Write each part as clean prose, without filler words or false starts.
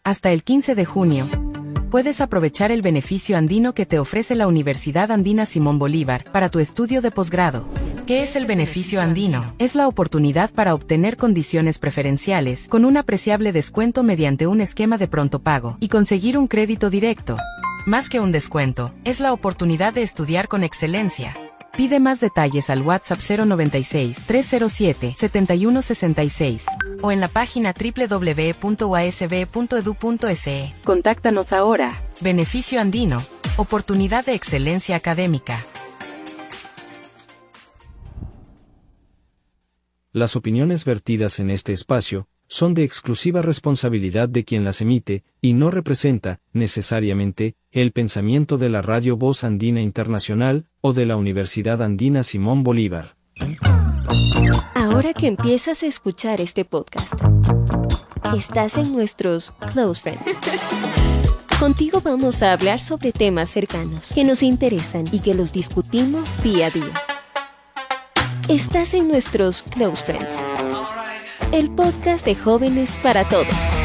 Hasta el 15 de junio. Puedes aprovechar el beneficio andino que te ofrece la Universidad Andina Simón Bolívar para tu estudio de posgrado. ¿Qué es el beneficio andino? Es la oportunidad para obtener condiciones preferenciales con un apreciable descuento mediante un esquema de pronto pago y conseguir un crédito directo. Más que un descuento, es la oportunidad de estudiar con excelencia. Pide más detalles al WhatsApp 096-307-7166 o en la página www.uasb.edu.se. Contáctanos ahora. Beneficio andino. Oportunidad de excelencia académica. Las opiniones vertidas en este espacio son de exclusiva responsabilidad de quien las emite y no representa, necesariamente, el pensamiento de la Radio Voz Andina Internacional o de la Universidad Andina Simón Bolívar. Ahora que empiezas a escuchar este podcast, estás en nuestros Close Friends. Contigo vamos a hablar sobre temas cercanos que nos interesan y que los discutimos día a día. Estás en nuestros Close Friends, el podcast de jóvenes para todos.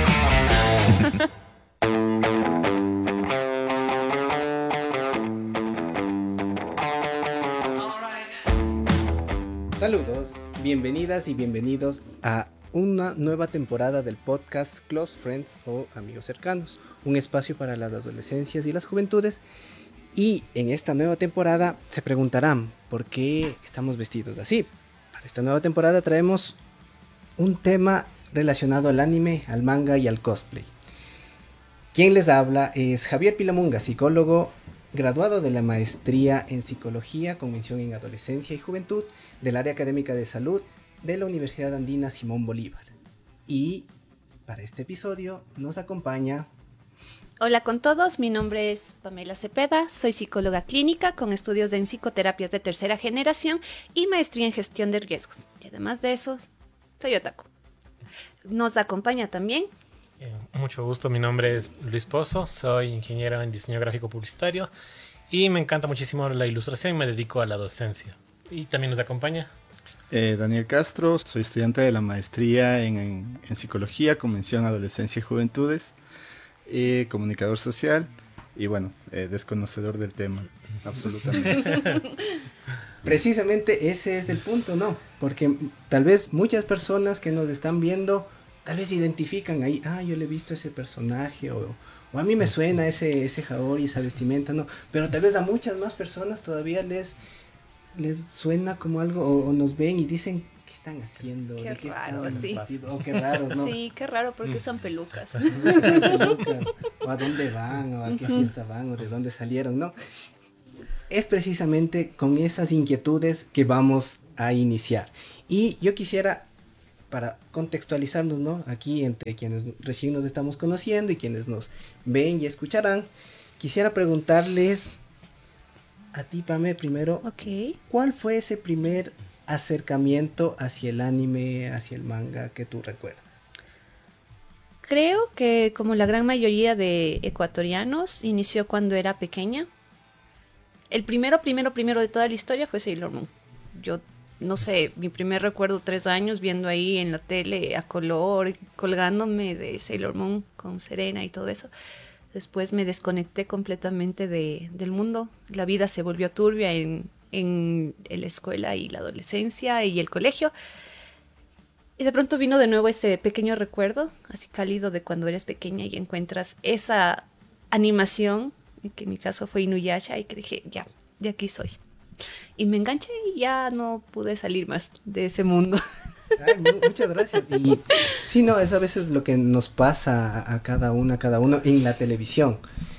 Saludos, bienvenidas y bienvenidos a una nueva temporada del podcast Close Friends o Amigos Cercanos, un espacio para las adolescencias y las juventudes. Y en esta nueva temporada se preguntarán por qué estamos vestidos así. Para esta nueva temporada traemos un tema relacionado al anime, al manga y al cosplay. Quien les habla es Javier Pilamunga, psicólogo graduado de la maestría en psicología con mención en adolescencia y juventud del área académica de salud de la Universidad Andina Simón Bolívar. Y para este episodio nos acompaña... Hola con todos, mi nombre es Pamela Cepeda, soy psicóloga clínica con estudios en psicoterapias de tercera generación y maestría en gestión de riesgos. Y además de eso, soy otaku. Nos acompaña también... Mucho gusto, mi nombre es Luis Pozo, soy ingeniero en diseño gráfico publicitario y me encanta muchísimo la ilustración y me dedico a la docencia. Y también nos acompaña... Daniel Castro, soy estudiante de la maestría en psicología con mención adolescencia y juventudes, comunicador social y bueno, desconocedor del tema, absolutamente. Precisamente ese es el punto, ¿no? Porque tal vez muchas personas que nos están viendo, tal vez identifican ahí, yo le he visto ese personaje o a mí me suena ese jaori, esa vestimenta, ¿no? Pero tal vez a muchas más personas todavía les suena como algo o nos ven y dicen, ¿qué están haciendo? Qué raro, sí. Oh, qué raro, ¿no? Sí, qué raro porque usan pelucas. O a dónde van, o a qué fiesta van, o de dónde salieron, ¿no? Es precisamente con esas inquietudes que vamos a iniciar. Y yo quisiera, para contextualizarnos, ¿no? Aquí entre quienes recién nos estamos conociendo y quienes nos ven y escucharán, quisiera preguntarles a ti, Pame, primero, Ok. ¿cuál fue ese primer acercamiento hacia el anime, hacia el manga que tú recuerdas? Creo que como la gran mayoría de ecuatorianos, inició cuando era pequeña. El primero de toda la historia fue Sailor Moon. Yo no sé, mi primer recuerdo 3 años viendo ahí en la tele a color, colgándome de Sailor Moon con Serena y todo eso. Después me desconecté completamente del mundo. La vida se volvió turbia en la escuela y la adolescencia y el colegio. Y de pronto vino de nuevo ese pequeño recuerdo, así cálido de cuando eres pequeña y encuentras esa animación, que en mi caso fue Inuyasha, y que dije, ya, de aquí soy. Y me enganché y ya no pude salir más de ese mundo. Ay, muchas gracias. Y sí, no, es a veces lo que nos pasa a cada uno en la televisión.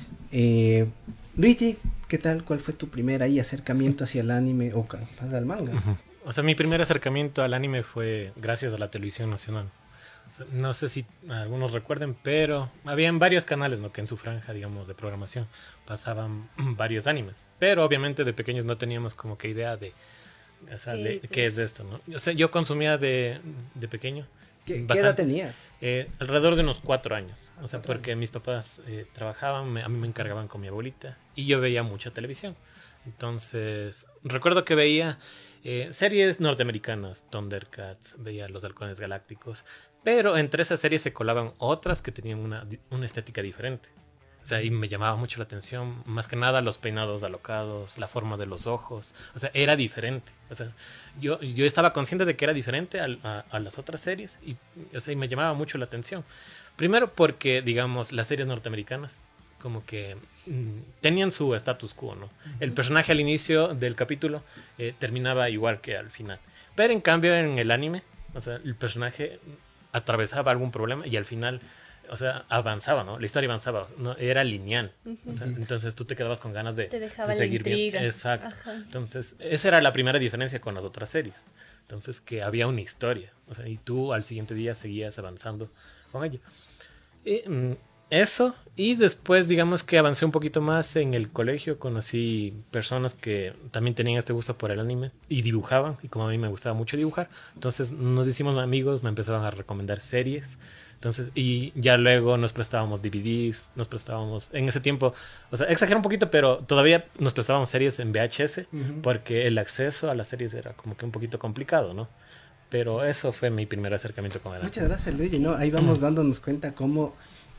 Luigi, ¿qué tal? ¿Cuál fue tu primer acercamiento hacia el anime o al manga? Uh-huh. O sea, mi primer acercamiento al anime fue gracias a la televisión nacional. O sea, no sé si algunos recuerden, pero habían varios canales, ¿no? Que en su franja, digamos, de programación pasaban varios animes. Pero obviamente de pequeños no teníamos como que idea de... O sea, ¿qué es esto, no? O sea, yo consumía de pequeño. ¿Qué edad tenías? Alrededor de unos 4 años. O sea, porque mis papás trabajaban, a mí me encargaban con mi abuelita y yo veía mucha televisión. Entonces, recuerdo que veía series norteamericanas, Thundercats, veía Los Halcones Galácticos, Pero entre esas series se colaban otras que tenían una estética diferente. O sea, y me llamaba mucho la atención, más que nada los peinados alocados, la forma de los ojos. O sea, era diferente. O sea, yo estaba consciente de que era diferente a las otras series y, o sea, y me llamaba mucho la atención. Primero porque, digamos, las series norteamericanas como que tenían su status quo, ¿no? El personaje al inicio del capítulo terminaba igual que al final. Pero en cambio en el anime, o sea, el personaje atravesaba algún problema y al final, o sea, avanzaba, ¿no? La historia avanzaba, ¿no? Era lineal. O sea, entonces tú te quedabas con ganas de, Te dejaba de la seguir intriga. viendo. Exacto. Ajá. Entonces, esa era la primera diferencia con las otras series. Entonces, que había una historia. O sea, y tú al siguiente día seguías avanzando con ella. Y, eso, y después digamos que avancé un poquito más en el colegio, conocí personas que también tenían este gusto por el anime y dibujaban, y como a mí me gustaba mucho dibujar, entonces nos hicimos amigos, me empezaban a recomendar series, entonces, y ya luego nos prestábamos DVDs, nos prestábamos, en ese tiempo, o sea, exagero un poquito, pero todavía nos prestábamos series en VHS, porque el acceso a las series era como que un poquito complicado, ¿no? Pero eso fue mi primer acercamiento con el anime. Muchas gracias, Luigi, ¿no? Ahí vamos dándonos cuenta cómo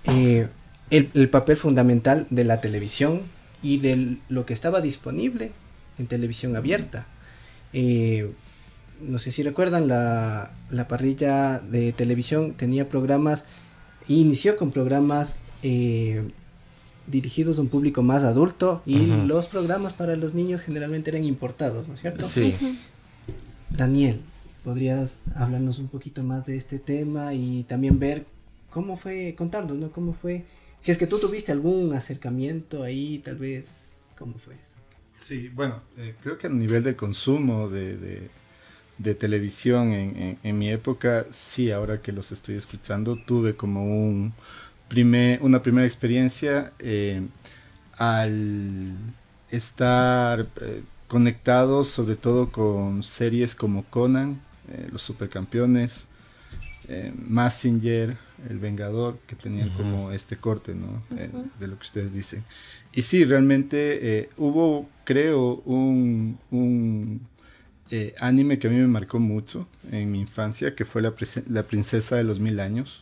el papel fundamental de la televisión y de lo que estaba disponible en televisión abierta. No sé si recuerdan, la parrilla de televisión tenía programas, inició con programas dirigidos a un público más adulto y los programas para los niños generalmente eran importados, ¿no es cierto? Sí. Daniel, ¿podrías hablarnos un poquito más de este tema y también ver cómo fue, contarnos, ¿no? ¿Cómo fue? Si es que tú tuviste algún acercamiento ahí, tal vez, ¿cómo fue eso? Sí, bueno, creo que a nivel de consumo de televisión en mi época, sí, ahora que los estoy escuchando, tuve como una primera experiencia al estar conectado sobre todo con series como Conan, Los Supercampeones, Mazinger, El Vengador, que tenían como este corte, ¿no? De lo que ustedes dicen. Y sí, realmente hubo, creo, un anime que a mí me marcó mucho en mi infancia, que fue La Princesa de los Mil Años.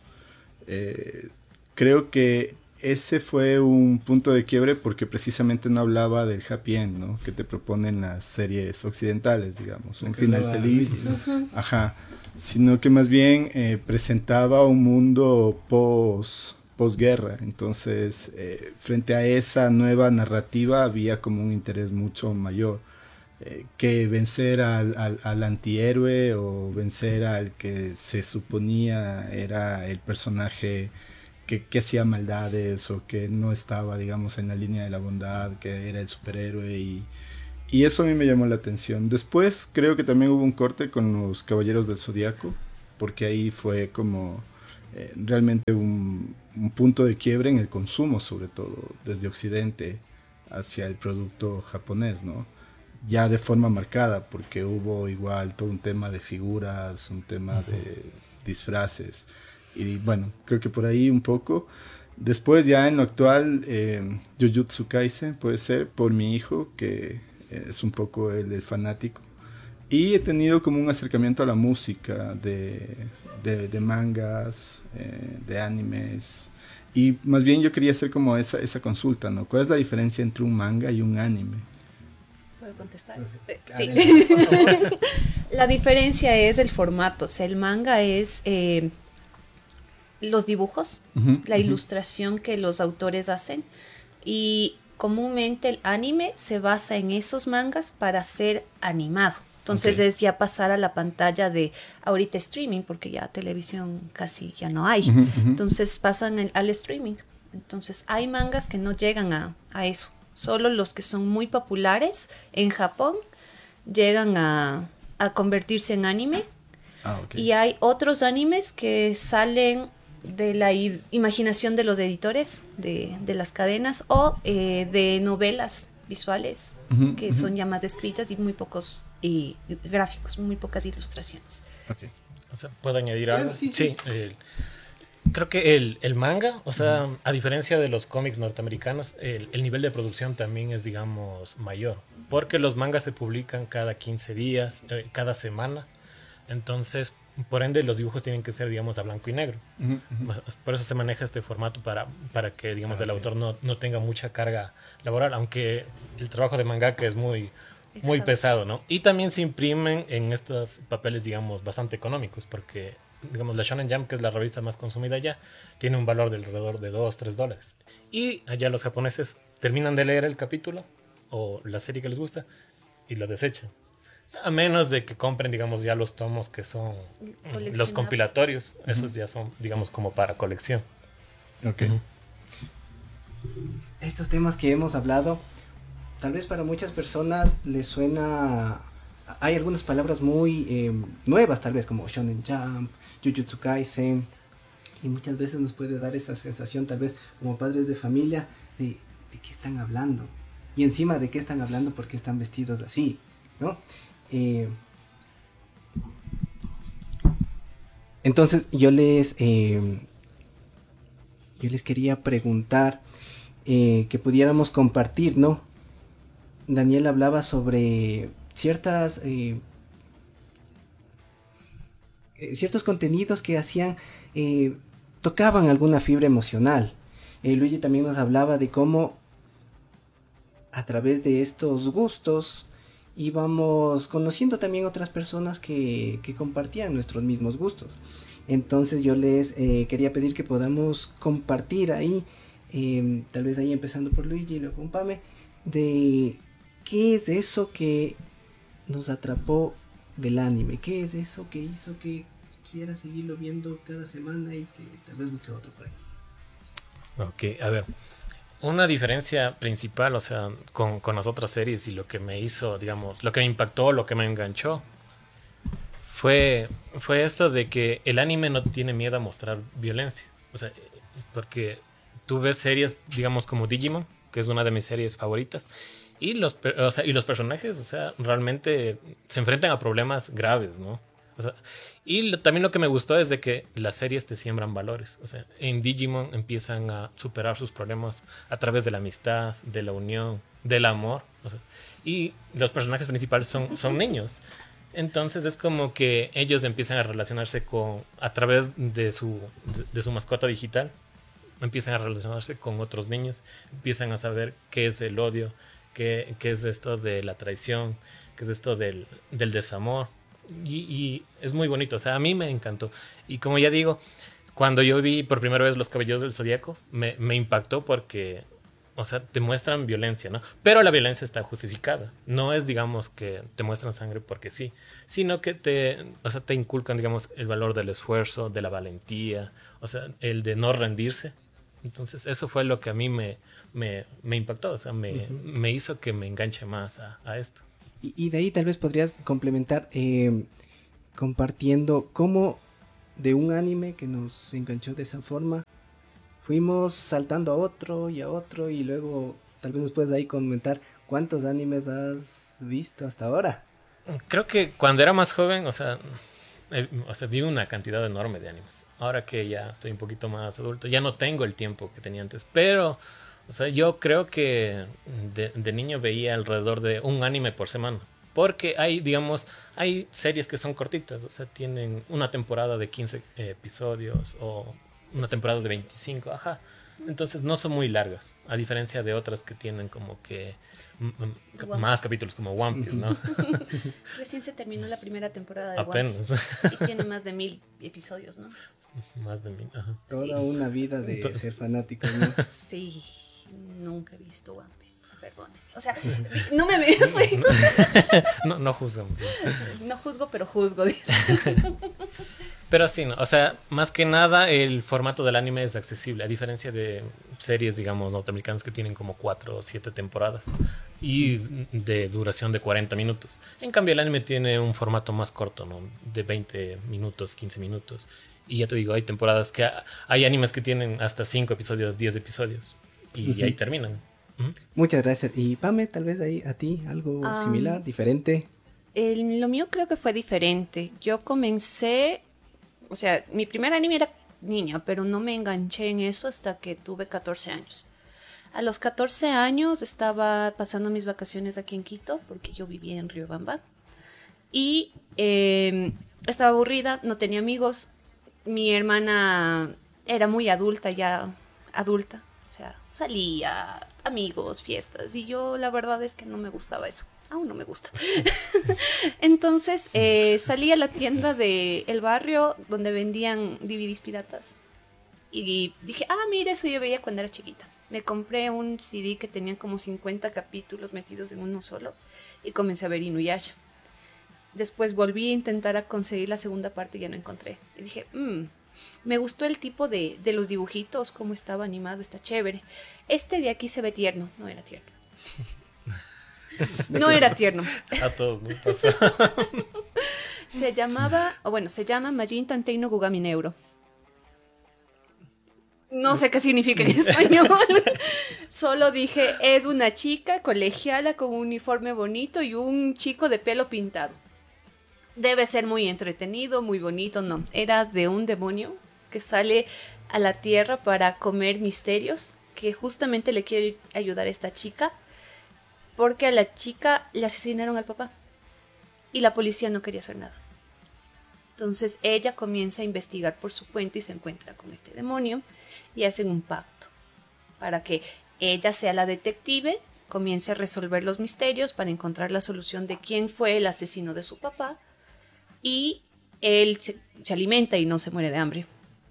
Creo que ese fue un punto de quiebre porque precisamente no hablaba del happy end, ¿no? Que te proponen las series occidentales, digamos, un final feliz. Ajá. Sino que más bien presentaba un mundo posguerra. Entonces, frente a esa nueva narrativa había como un interés mucho mayor. Que vencer al antihéroe o vencer al que se suponía era el personaje que hacía maldades o que no estaba, digamos, en la línea de la bondad, que era el superhéroe y eso a mí me llamó la atención. Después creo que también hubo un corte con los Caballeros del Zodiaco, porque ahí fue como realmente un punto de quiebre en el consumo, sobre todo desde Occidente hacia el producto japonés, ¿no? Ya de forma marcada, porque hubo igual todo un tema de figuras, un tema de disfraces. Y bueno, creo que por ahí un poco. Después ya en lo actual, Jujutsu Kaisen puede ser por mi hijo, que es un poco el fanático. Y he tenido como un acercamiento a la música de mangas, de animes. Y más bien yo quería hacer como esa consulta, ¿no? ¿Cuál es la diferencia entre un manga y un anime? ¿Puedo contestar? Sí. La diferencia es el formato. O sea, el manga es los dibujos, la ilustración que los autores hacen. Y comúnmente el anime se basa en esos mangas para ser animado. Entonces es ya pasar a la pantalla de ahorita streaming, porque ya televisión casi ya no hay. Entonces pasan al streaming. Entonces hay mangas que no llegan a eso. Solo los que son muy populares en Japón llegan a convertirse en anime. Y hay otros animes que salen de la imaginación de los editores de las cadenas o de novelas visuales que son ya más escritas y muy pocos gráficos, muy pocas ilustraciones. O sea, ¿puedo añadir algo? Sí. Creo que el manga, o sea, a diferencia de los cómics norteamericanos, el nivel de producción también es, digamos, mayor. Porque los mangas se publican cada 15 días, cada semana. Entonces, por ende los dibujos tienen que ser, digamos, a blanco y negro. Ujú, ujú. Por eso se maneja este formato para que, digamos, el autor no tenga mucha carga laboral, aunque el trabajo de mangaka es muy Exacto. pesado, ¿no? Y también se imprimen en estos papeles, digamos, bastante económicos, porque, digamos, la Shonen Jump, que es la revista más consumida allá, tiene un valor de alrededor de $2-3. Y allá los japoneses terminan de leer el capítulo o la serie que les gusta y lo desechan. A menos de que compren, digamos, ya los tomos que son los Coleccionables. compilatorios. Esos ya son, digamos, como para colección. Ok. Ujú. Estos temas que hemos hablado, tal vez para muchas personas les suena... Hay algunas palabras muy nuevas, tal vez, como Shonen Jump, Jujutsu Kaisen, y muchas veces nos puede dar esa sensación, tal vez, como padres de familia, de qué están hablando. Y encima de qué están hablando, porque están vestidos así, ¿no? Entonces, yo les quería preguntar que pudiéramos compartir, ¿no? Daniel hablaba sobre ciertos contenidos que hacían, tocaban alguna fibra emocional. Luigi también nos hablaba de cómo a través de estos gustos íbamos conociendo también otras personas que compartían nuestros mismos gustos. Entonces yo les quería pedir que podamos compartir ahí, tal vez ahí empezando por Luigi y luego con Pame, de qué es eso que nos atrapó del anime, qué es eso que hizo que quiera seguirlo viendo cada semana y que tal vez busque otro por ahí. Ok, a ver. Una diferencia principal, o sea, con las otras series y lo que me hizo, digamos, lo que me impactó, lo que me enganchó, fue esto de que el anime no tiene miedo a mostrar violencia. O sea, porque tú ves series, digamos, como Digimon, que es una de mis series favoritas, y y los personajes, o sea, realmente se enfrentan a problemas graves, ¿no? O sea, también lo que me gustó es de que las series te siembran valores. O sea, en Digimon empiezan a superar sus problemas a través de la amistad, de la unión, del amor. O sea, y los personajes principales son niños. Entonces es como que ellos empiezan a relacionarse a través de su mascota digital, empiezan a relacionarse con otros niños, empiezan a saber qué es el odio, qué es esto de la traición, qué es esto del desamor. Y es muy bonito, o sea, a mí me encantó. Y como ya digo, cuando yo vi por primera vez Los Caballeros del Zodíaco, me impactó porque, o sea, te muestran violencia, ¿no? Pero la violencia está justificada. No es, digamos, que te muestran sangre porque sí, sino que te inculcan, digamos, el valor del esfuerzo, de la valentía, o sea, el de no rendirse. Entonces, eso fue lo que a mí me impactó, o sea, me hizo que me enganche más a esto. Y de ahí tal vez podrías complementar compartiendo cómo de un anime que nos enganchó de esa forma, fuimos saltando a otro y luego tal vez nos puedes ahí comentar cuántos animes has visto hasta ahora. Creo que cuando era más joven, o sea, vi una cantidad enorme de animes. Ahora que ya estoy un poquito más adulto, ya no tengo el tiempo que tenía antes. Pero, o sea, yo creo que de niño veía alrededor de un anime por semana. Porque hay series que son cortitas. O sea, tienen una temporada de 15 episodios o una temporada de 25. Ajá. Entonces no son muy largas. A diferencia de otras que tienen como que más capítulos, como One Piece, ¿no? Recién se terminó la primera temporada de Apenas. One Piece y tiene más de 1000 episodios, ¿no? Más de 1000. Ajá. Toda Sí. una vida de ser fanático, ¿no? Sí, nunca he visto One Piece, perdón. O sea, no me ves, güey. No juzgan. No juzgo, pero juzgo, dice. Pero sí, ¿no? O sea, más que nada el formato del anime es accesible, a diferencia de series, digamos, norteamericanas que tienen como 4 o 7 temporadas y de duración de 40 minutos. En cambio, el anime tiene un formato más corto, ¿no? De 20 minutos, 15 minutos. Y ya te digo, hay temporadas hay animes que tienen hasta 5 episodios, 10 episodios. Y ahí terminan. Muchas gracias. Y Pame, tal vez ahí a ti algo similar, diferente. Lo mío creo que fue diferente. Yo comencé, o sea, mi primer anime era niña, pero no me enganché en eso hasta que tuve 14 años. A los 14 años estaba pasando mis vacaciones aquí en Quito, porque yo vivía en Riobamba. Y estaba aburrida, no tenía amigos. Mi hermana era muy adulta, ya adulta. O sea, salía, amigos, fiestas. Y yo la verdad es que no me gustaba eso. Aún no me gusta. Entonces salí a la tienda del barrio donde vendían DVDs piratas. Y dije, mira, eso yo veía cuando era chiquita. Me compré un CD que tenía como 50 capítulos metidos en uno solo. Y comencé a ver Inuyasha. Después volví a intentar a conseguir la segunda parte y ya no encontré. Y dije, me gustó el tipo de los dibujitos, cómo estaba animado, está chévere. Este de aquí se ve tierno. No era tierno. No era tierno. A todos nos pasa. Se llama Majin Tantei no Gugami Neuro. No sé qué significa en español. Solo dije, es una chica colegiala con un uniforme bonito y un chico de pelo pintado. Debe ser muy entretenido, muy bonito. No, era de un demonio que sale a la tierra para comer misterios, que justamente le quiere ayudar a esta chica, porque a la chica le asesinaron al papá y la policía no quería hacer nada. Entonces ella comienza a investigar por su cuenta y se encuentra con este demonio y hacen un pacto para que ella sea la detective, comience a resolver los misterios para encontrar la solución de quién fue el asesino de su papá, y él se alimenta y no se muere de hambre.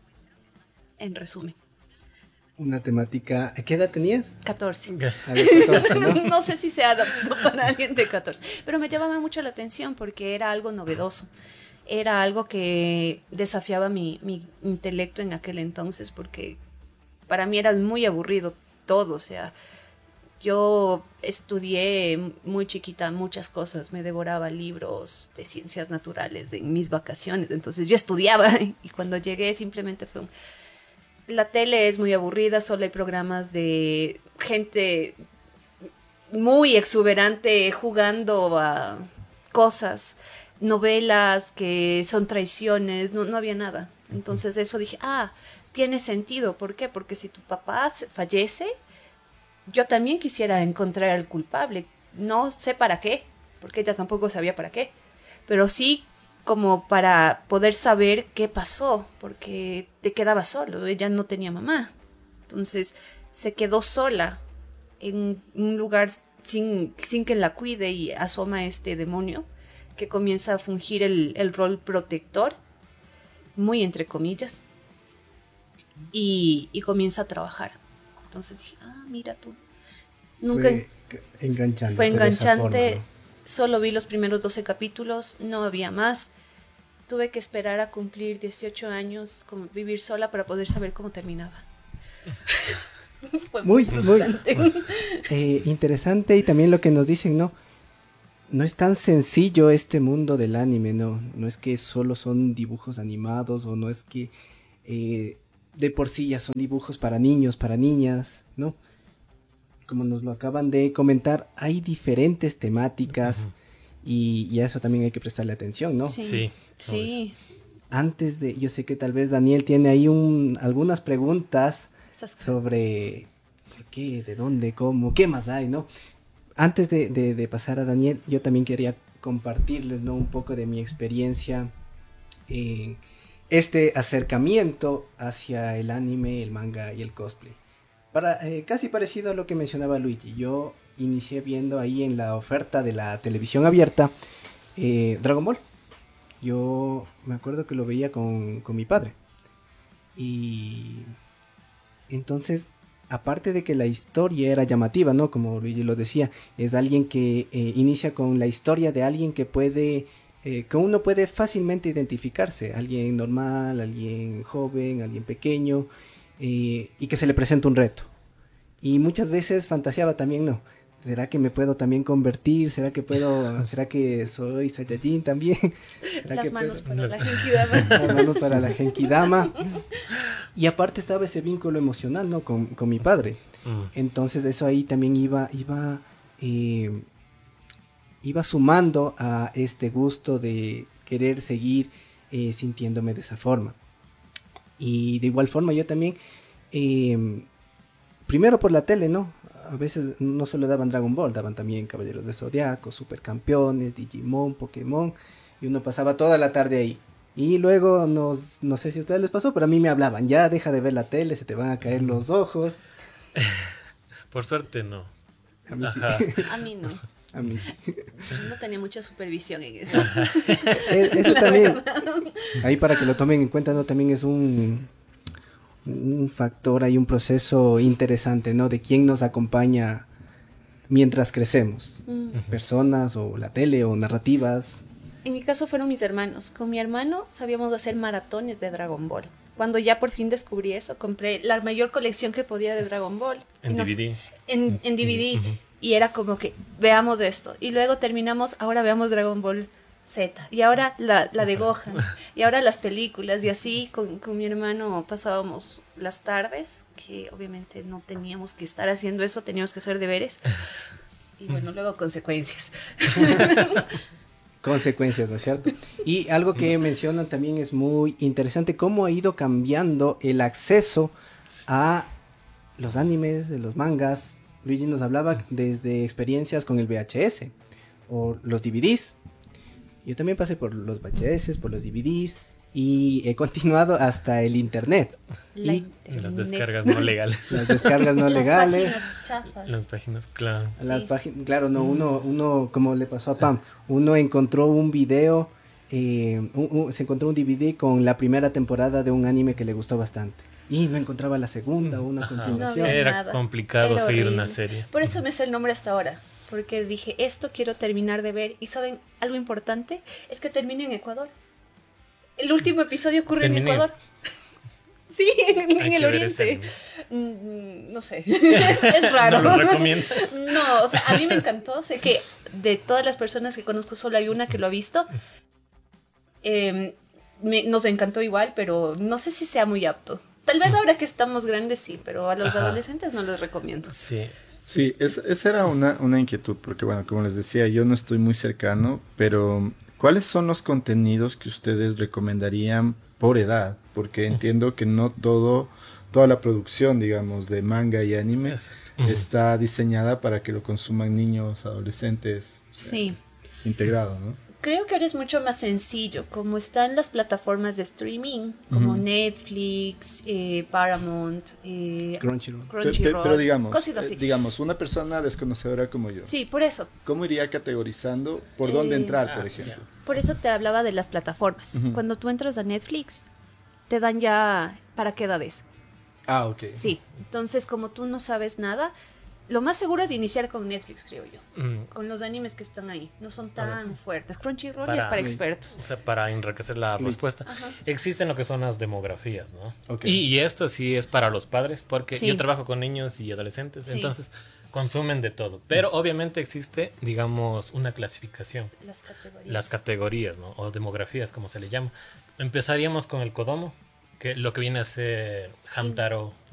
En resumen. Una temática... ¿Qué edad tenías? 14. A los 14, ¿no? No sé si se adaptó para alguien de 14, pero me llamaba mucho la atención porque era algo novedoso. Era algo que desafiaba mi intelecto en aquel entonces, porque para mí era muy aburrido todo. O sea, yo estudié muy chiquita muchas cosas, me devoraba libros de ciencias naturales en mis vacaciones, entonces yo estudiaba y cuando llegué simplemente fue la tele es muy aburrida, solo hay programas de gente muy exuberante jugando a cosas, novelas que son traiciones, no había nada. Entonces eso dije, tiene sentido. ¿Por qué? Porque si tu papá fallece, yo también quisiera encontrar al culpable. No sé para qué, porque ella tampoco sabía para qué, pero sí como para poder saber qué pasó, porque te quedaba solo, ella no tenía mamá. Entonces se quedó sola en un lugar sin que la cuide y asoma este demonio que comienza a fungir el rol protector, muy entre comillas, y comienza a trabajar. Entonces dije, mira tú. Nunca Fue enganchante. Fue enganchante. De esa forma, ¿no? Solo vi los primeros 12 capítulos, no había más. Tuve que esperar a cumplir 18 años, vivir sola para poder saber cómo terminaba. Fue Muy frustrante. interesante, y también lo que nos dicen, ¿no? No es tan sencillo este mundo del anime, ¿no? No es que solo son dibujos animados, o no es que de por sí ya son dibujos para niños, para niñas, ¿no? Como nos lo acaban de comentar, hay diferentes temáticas. Y a eso también hay que prestarle atención, ¿no? Sí. Antes de, yo sé que tal vez Daniel tiene ahí algunas preguntas sobre por qué, de dónde, cómo, qué más hay, ¿no? Antes de pasar a Daniel, yo también quería compartirles, ¿no? Un poco de mi experiencia en este acercamiento hacia el anime, el manga y el cosplay. Casi parecido a lo que mencionaba Luigi, yo inicié viendo ahí en la oferta de la televisión abierta Dragon Ball. Yo me acuerdo que lo veía con mi padre. Y entonces, aparte de que la historia era llamativa, ¿no? Como Luigi lo decía, es alguien que inicia con la historia de alguien que puede, que uno puede fácilmente identificarse. Alguien normal, alguien joven, alguien pequeño, y que se le presenta un reto. Y muchas veces fantaseaba también, ¿no? ¿Será que me puedo también convertir? ¿Será que soy Saiyajin también? Las manos para la Genkidama. Las manos para la Genkidama. Y aparte estaba ese vínculo emocional, ¿no? Con mi padre. Entonces eso ahí también iba sumando a este gusto de querer seguir sintiéndome de esa forma. Y de igual forma yo también, primero por la tele, ¿no? A veces no solo daban Dragon Ball, daban también Caballeros de Zodiaco, Supercampeones, Digimon, Pokémon, y uno pasaba toda la tarde ahí. Y luego no sé si a ustedes les pasó, pero a mí me hablaban, ya deja de ver la tele, se te van a caer los ojos. Por suerte no. A mí sí. Ajá. A mí no. A mí sí. No tenía mucha supervisión en eso. Eso también, ahí para que lo tomen en cuenta, ¿no? También es un factor, hay un proceso interesante, ¿no? De quién nos acompaña mientras crecemos. Personas o la tele o narrativas. En mi caso fueron mis hermanos. Con mi hermano sabíamos hacer maratones de Dragon Ball. Cuando ya por fin descubrí eso, compré la mayor colección que podía de Dragon Ball. En DVD. En DVD. Y era como que, veamos esto. Y luego terminamos, ahora veamos Dragon Ball Z. Y ahora la de Gohan. Y ahora las películas. Y así con mi hermano pasábamos las tardes, que obviamente no teníamos que estar haciendo eso, teníamos que hacer deberes. Y bueno, luego consecuencias. Consecuencias, ¿no es cierto? Y algo que mencionan también es muy interesante, cómo ha ido cambiando el acceso a los animes, de los mangas. Luigi nos hablaba desde experiencias con el VHS o los DVDs. Yo también pasé por los VHS, por los DVDs y he continuado hasta el internet. Y Las descargas no legales. las descargas no legales. Las páginas chafas. Las páginas, claro. Las Sí. páginas, claro, no, uno, como le pasó a Pam, uno encontró un video, se encontró un DVD con la primera temporada de un anime que le gustó bastante. Y no encontraba la segunda o una Ajá. continuación. No había Era nada. complicado Era seguir horrible. una serie. Por eso me sé el nombre hasta ahora. Porque dije, esto quiero terminar de ver. Y ¿saben? Algo importante es que termine en Ecuador. El último episodio ocurre Terminé. en Ecuador. Sí, en Hay el que ver ese oriente. No sé. anime. Es raro. No lo recomiendo. No, o sea, a mí me encantó. Sé que de todas las personas que conozco, solo hay una que lo ha visto. Nos encantó igual, pero no sé si sea muy apto. Tal vez ahora que estamos grandes sí, pero a los Ajá. adolescentes no les recomiendo. Sí. Sí, esa era una inquietud, porque bueno, como les decía, yo no estoy muy cercano, pero ¿cuáles son los contenidos que ustedes recomendarían por edad? Porque entiendo que no toda la producción, digamos, de manga y anime Exacto. está diseñada para que lo consuman niños, adolescentes, Sí. integrado, ¿no? Creo que ahora es mucho más sencillo, como están las plataformas de streaming, como Netflix, Paramount, Crunchyroll. Crunchyroll, Pero digamos, cosas así. digamos, una persona desconocedora como yo, Sí, por eso. ¿cómo iría categorizando por dónde entrar, por Ah, ejemplo? Por eso te hablaba de las plataformas. Ujú. Cuando tú entras a Netflix, te dan ya para qué edades. Ah, ok. Sí, entonces como tú no sabes nada, lo más seguro es iniciar con Netflix, creo yo. Con los animes que están ahí. No son tan fuertes. Crunchyroll es para expertos. O sea, para enriquecer la respuesta, existen lo que son las demografías, ¿no? Ok. Y esto sí es para los padres, porque Sí. yo trabajo con niños y adolescentes, Sí. entonces consumen de todo. Pero obviamente existe, digamos, una clasificación, Las categorías. las categorías, ¿no? O demografías, como se le llama. Empezaríamos con el Kodomo, que lo que viene a ser Hamtaro,